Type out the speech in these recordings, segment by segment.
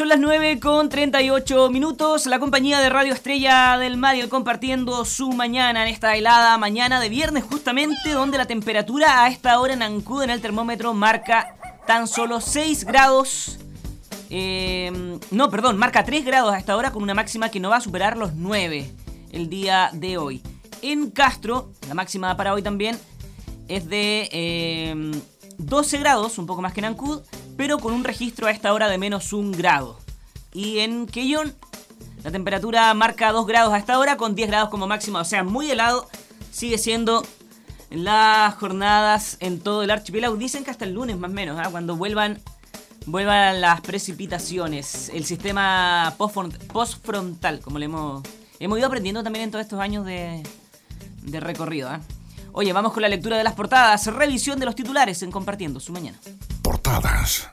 Son las 9:38. La compañía de Radio Estrella del Mar compartiendo su mañana en esta helada mañana de viernes, justamente donde la temperatura a esta hora en Ancud en el termómetro marca tan solo 6 grados. Marca 3 grados a esta hora con una máxima que no va a superar los 9 el día de hoy. En Castro, la máxima para hoy también es de 12 grados, un poco más que en Ancud, pero con un registro a esta hora de menos 1 grado. Y en Quellón, la temperatura marca 2 grados a esta hora, con 10 grados como máxima, o sea, muy helado. Sigue siendo las jornadas en todo el archipiélago. Dicen que hasta el lunes más o menos, cuando vuelvan las precipitaciones. El sistema postfrontal, como le hemos ido aprendiendo también en todos estos años de recorrido. Oye, vamos con la lectura de las portadas. Revisión de los titulares en Compartiendo su Mañana. Portadas.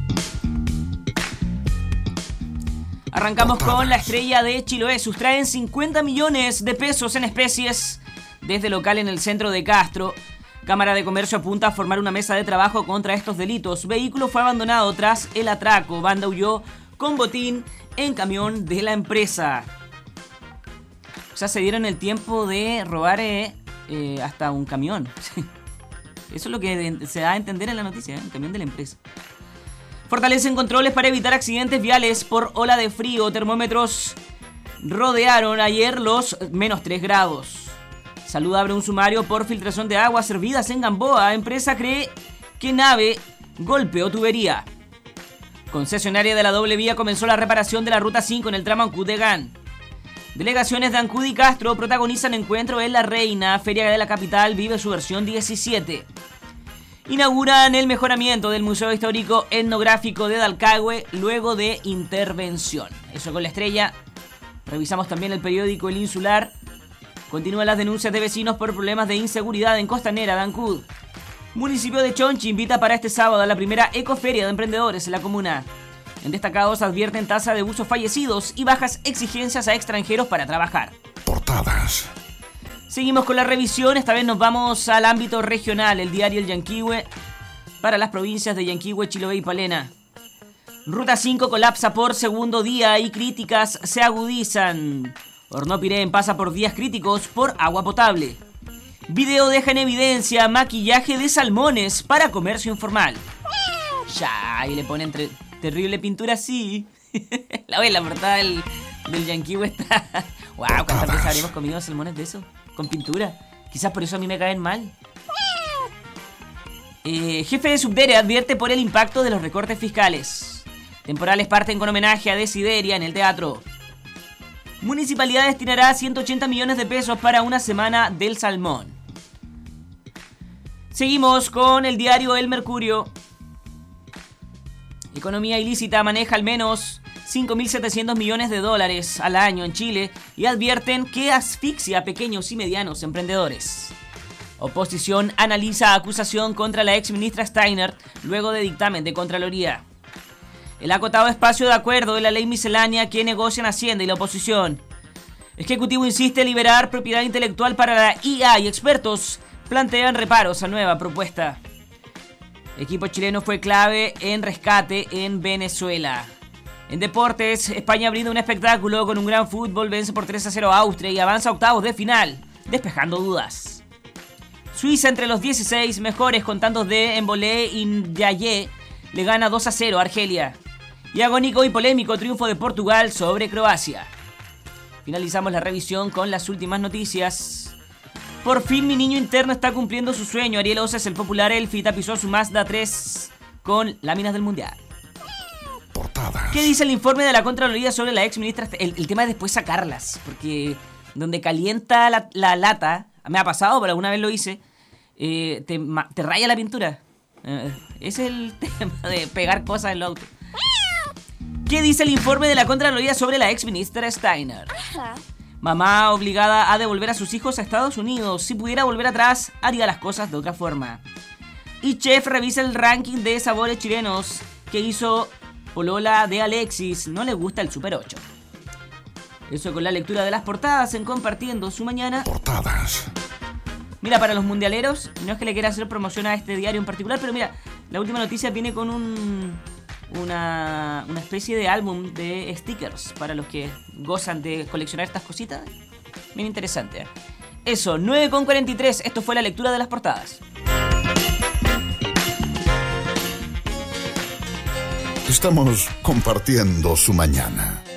Arrancamos con La Estrella de Chiloé. Sustraen 50 millones de pesos en especies desde local en el centro de Castro. Cámara de Comercio apunta a formar una mesa de trabajo contra estos delitos. Vehículo fue abandonado tras el atraco. Banda huyó con botín en camión de la empresa. O sea, se dieron el tiempo de robar hasta un camión. Eso es lo que se da a entender en la noticia, un camión de la empresa. Fortalecen controles para evitar accidentes viales por ola de frío. Termómetros rodearon ayer los menos 3 grados. Salud abre un sumario por filtración de aguas servidas en Gamboa. Empresa cree que nave golpeó tubería. Concesionaria de la doble vía comenzó la reparación de la Ruta 5 en el tramo Ancud-Egán. Delegaciones de Ancud y Castro protagonizan encuentro en La Reina. Feria de la Capital vive su versión 17. Inauguran el mejoramiento del Museo Histórico Etnográfico de Dalcahue luego de intervención. Eso con La Estrella. Revisamos también el periódico El Insular. Continúan las denuncias de vecinos por problemas de inseguridad en Costanera de Ancud. Municipio de Chonchi invita para este sábado a la primera ecoferia de emprendedores en la comuna. En destacados advierten tasa de usos fallecidos y bajas exigencias a extranjeros para trabajar. Portadas. Seguimos con la revisión, esta vez nos vamos al ámbito regional. El diario El Yanquihue para las provincias de Yanquihue, Chiloé y Palena. Ruta 5 colapsa por segundo día y críticas se agudizan. Hornopirén pasa por días críticos por agua potable. Video deja en evidencia maquillaje de salmones para comercio informal. Ya, y le ponen terrible pintura así. La portada del Yanquihue está... Wow, ¿cuántas veces habremos comido salmones de eso? Con pintura. Quizás por eso a mí me caen mal. Jefe de Subdere advierte por el impacto de los recortes fiscales. Temporales parten con homenaje a Desideria en el teatro. Municipalidad destinará 180 millones de pesos para una semana del salmón. Seguimos con el diario El Mercurio. Economía ilícita maneja al menos 5.700 millones de dólares al año en Chile y advierten que asfixia a pequeños y medianos emprendedores. Oposición analiza acusación contra la exministra Steiner luego de dictamen de Contraloría. El acotado espacio de acuerdo de la ley miscelánea que negocian Hacienda y la oposición. Ejecutivo insiste en liberar propiedad intelectual para la IA y expertos plantean reparos a nueva propuesta. Equipo chileno fue clave en rescate en Venezuela. En deportes, España brinda un espectáculo con un gran fútbol, vence por 3-0 a Austria y avanza a octavos de final, despejando dudas. Suiza entre los 16 mejores con tantos de Embolé y Ndiaye le gana 2-0 a Argelia. Y agónico y polémico triunfo de Portugal sobre Croacia. Finalizamos la revisión con las últimas noticias. Por fin mi niño interno está cumpliendo su sueño. Ariel Osas, el popular Elfi, tapizó su Mazda 3 con láminas del Mundial. Portadas. ¿Qué dice el informe de la Contraloría sobre la ex ministra? El tema es después sacarlas, porque donde calienta la lata, me ha pasado, pero alguna vez lo hice, te raya la pintura. Ese es el tema de pegar cosas en los autos. ¿Qué dice el informe de la Contraloría sobre la ex ministra Steiner? Mamá obligada a devolver a sus hijos a Estados Unidos. Si pudiera volver atrás, haría las cosas de otra forma. Y Chef revisa el ranking de sabores chilenos que hizo polola de Alexis. No le gusta el Super 8. Eso con la lectura de las portadas en Compartiendo su Mañana. Portadas. Mira, para los mundialeros, no es que le quiera hacer promoción a este diario en particular, pero mira, la última noticia viene con un una especie de álbum de stickers para los que gozan de coleccionar estas cositas. Bien interesante. Eso, 9:43. Esto fue la lectura de las portadas. Estamos compartiendo su mañana.